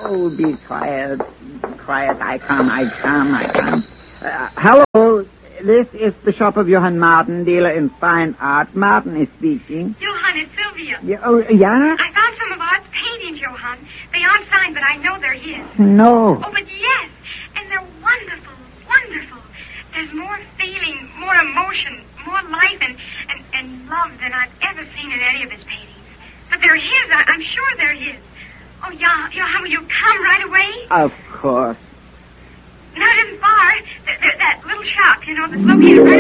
Oh, be quiet. Quiet. I come. Hello. This is Bishop Johann Martin, dealer in fine art. Martin is speaking. Johann, it's Sylvia. Yeah? I found some of Art's paintings, Johann. They aren't signed, but I know they're his. No. Oh, but yes. And they're wonderful, wonderful. There's more feeling, more emotion, more life and love than I've ever seen in any of his paintings. But they're his. I'm sure they're his. Oh, Johann, will you come right away? Of course. Not even far. That little shop, that's located right